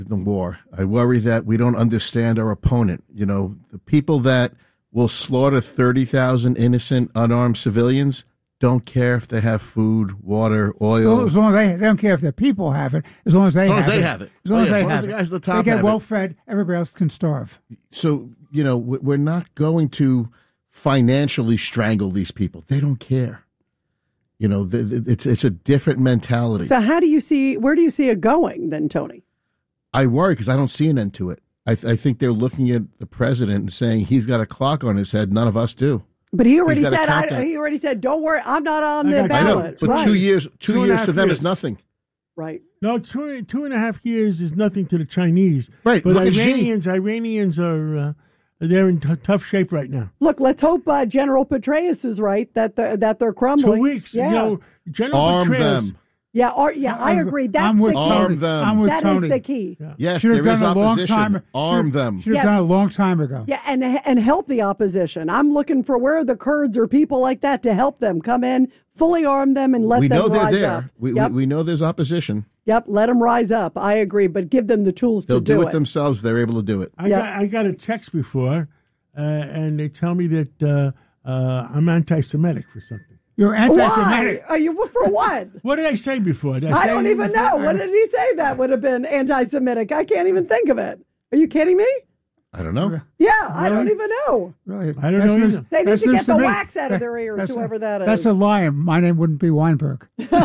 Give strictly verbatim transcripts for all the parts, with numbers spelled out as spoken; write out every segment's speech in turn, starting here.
The war. I worry that we don't understand our opponent. You know, the people that will slaughter thirty thousand innocent, unarmed civilians don't care if they have food, water, oil. Well, as long as they, they don't care if their people have it, as long as they, as long have, as they it. have it. As long oh, as yeah, they as long have as the it. guys at the top they get have well it. fed, everybody else can starve. So, you know, we're not going to financially strangle these people. They don't care. You know, it's it's a different mentality. So how do you see, where do you see it going then, Tony? I worry because I don't see an end to it. I, th- I think they're looking at the president and saying he's got a clock on his head. None of us do. But he already said, I, he already said, don't worry, I'm not on the ballot. I know, but right. two years, two, two years to them years. is nothing. Right. No, two two and a half years is nothing to the Chinese. Right. But Look at Iranians, Iranians are uh, they're in t- tough shape right now. Look, let's hope uh, General Petraeus is right that the, that they're crumbling. Two weeks. Yeah. You know, General Arm Petraeus. them. Yeah, or, yeah, I I'm- agree. That's I'm with the key. Tony. Arm them. I'm with That Tony. is the key. Yeah. Yes, Should have there is done a long opposition. time. Arm should, them. Should have Yeah. done a long time ago. Yeah, and and help the opposition. I'm looking for where are the Kurds or people like that to help them come in, fully arm them, and let We them know they're rise there. up. We, yep. we we know there's opposition. Yep, let them rise up. I agree, but give them the tools They'll to do, do it themselves. They're able to do it. I Yeah. got I got a text before, uh, and they tell me that uh, uh, I'm anti-Semitic for something. You're Why? anti-Semitic. Are you for what? What did I say before? Did I say don't even know. What did he say that would have been anti-Semitic? I can't even think of it. Are you kidding me? I don't know. Yeah, I don't even know. Really? I don't That's know news- either. They need that's to news get the me. wax out of their ears, That's a- whoever that is. That's a lie. My name wouldn't be Weinberg.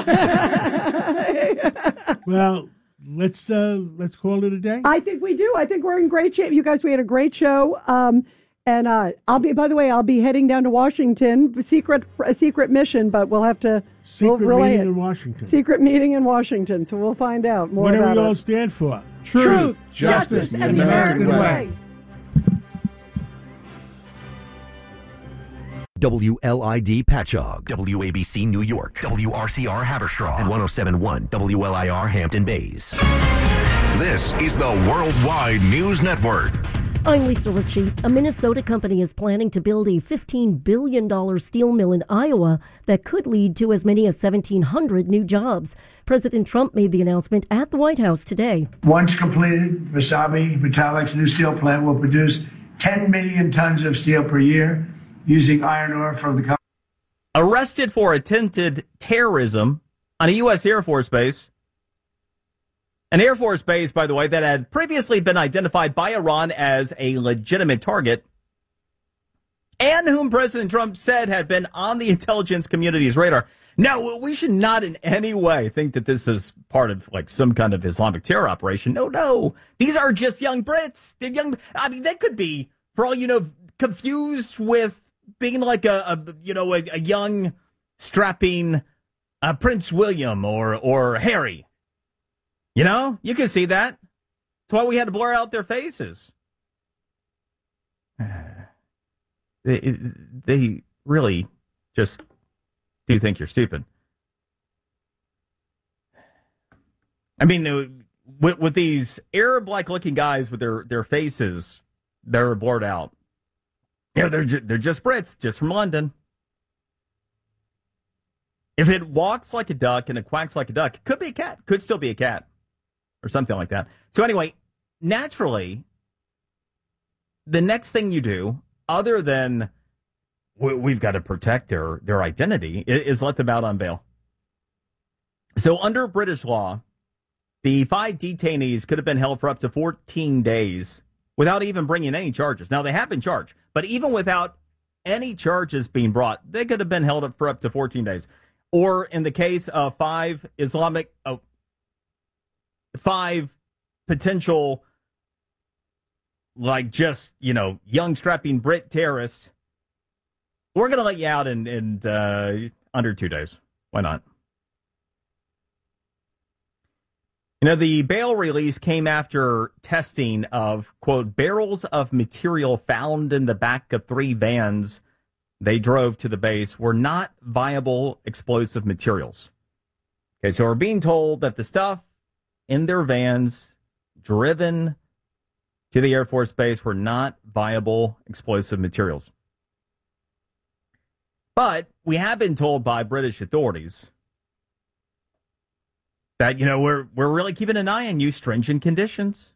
Well, let's uh, let's call it a day. I think we do. I think we're in great shape. You guys, we had a great show. Um, and uh, I'll be, by the way, I'll be heading down to Washington, secret, a secret mission, but we'll have to Secret we'll relay meeting it. in Washington. Secret meeting in Washington. So we'll find out more What do about we all it. stand for? Truth, justice, justice, and the American way. W L I D Patchogue, W A B C New York, W R C R Haverstraw, and one oh seven point one W L I R Hampton Bays. This is the Worldwide News Network. I'm Lisa Ritchie. A Minnesota company is planning to build a fifteen billion dollars steel mill in Iowa that could lead to as many as seventeen hundred new jobs. President Trump made the announcement at the White House today. Once completed, Wasabi Metallic's new steel plant will produce ten million tons of steel per year using iron ore from the company. Arrested for attempted terrorism on a U S Air Force base. An Air Force base, by the way, that had previously been identified by Iran as a legitimate target and whom President Trump said had been on the intelligence community's radar. Now, we should not in any way think that this is part of like some kind of Islamic terror operation. No, no. These are just young Brits. They're young. I mean, they could be, for all you know, confused with being like a, a you know, a, a young, strapping uh, Prince William or or Harry. You know, you can see that. That's why we had to blur out their faces. They, they really just do think you're stupid. I mean, uh, with, with these Arab-like looking guys with their, their faces, they're blurred out. Yeah, they're ju- they're just Brits, just from London. If it walks like a duck and it quacks like a duck, it could be a cat. Could still be a cat. Or something like that. So anyway, naturally, the next thing you do, other than we, we've got to protect their, their identity, is, is let them out on bail. So under British law, the five detainees could have been held for up to fourteen days without even bringing any charges. Now, they have been charged, but even without any charges being brought, they could have been held up for up to fourteen days. Or in the case of five Islamic... Uh, five potential, like just, you know, young strapping Brit terrorists, we're going to let you out in, in uh, under two days. Why not? You know, the bail release came after testing of, quote, barrels of material found in the back of three vans they drove to the base were not viable explosive materials. Okay, so we're being told that the stuff in their vans driven to the Air Force Base were not viable explosive materials. But we have been told by British authorities that, you know, we're we're really keeping an eye on you, stringent conditions.